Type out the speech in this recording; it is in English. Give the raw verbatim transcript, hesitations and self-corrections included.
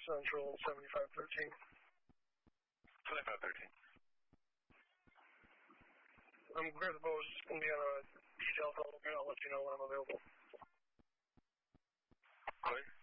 Central seventy-five thirteen. seventy-five thirteen. I'm Chris Bowes, just going to be on a detailed call. I'll let you know when I'm available. Clear.